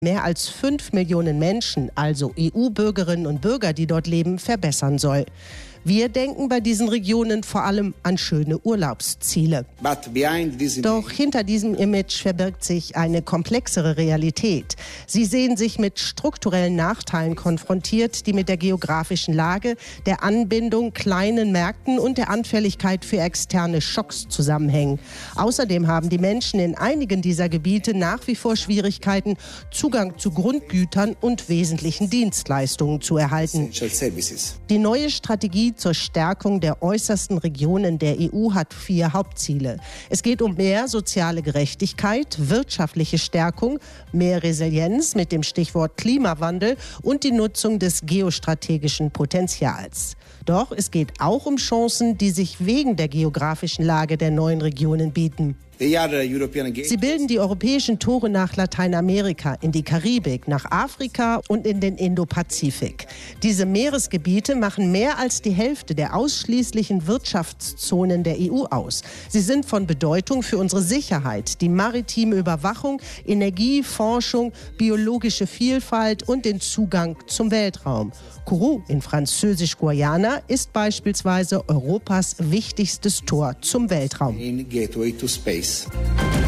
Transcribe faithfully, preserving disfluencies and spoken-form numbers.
mehr als fünf Millionen Menschen, also E U-Bürgerinnen und Bürger, die dort leben, verbessern soll. Wir denken bei diesen Regionen vor allem an schöne Urlaubsziele. Doch hinter diesem Image verbirgt sich eine komplexere Realität. Sie sehen sich mit strukturellen Nachteilen konfrontiert, die mit der geografischen Lage, der Anbindung, kleinen Märkten und der Anfälligkeit für externe Schocks zusammenhängen. Außerdem haben die Menschen in einigen dieser Gebiete nach wie vor Schwierigkeiten, Zugang zu Grundgütern und wesentlichen Dienstleistungen zu erhalten. Die neue Strategie zur Stärkung der äußersten Regionen der E U hat vier Hauptziele. Es geht um mehr soziale Gerechtigkeit, wirtschaftliche Stärkung, mehr Resilienz mit dem Stichwort Klimawandel und die Nutzung des geostrategischen Potenzials. Doch es geht auch um Chancen, die sich wegen der geografischen Lage der neuen Regionen bieten. Sie bilden die europäischen Tore nach Lateinamerika, in die Karibik, nach Afrika und in den Indopazifik. Diese Meeresgebiete machen mehr als die Hälfte der ausschließlichen Wirtschaftszonen der E U aus. Sie sind von Bedeutung für unsere Sicherheit, die maritime Überwachung, Energie, Forschung, biologische Vielfalt und den Zugang zum Weltraum. Kourou in Französisch-Guayana ist beispielsweise Europas wichtigstes Tor zum Weltraum. Gateway to space.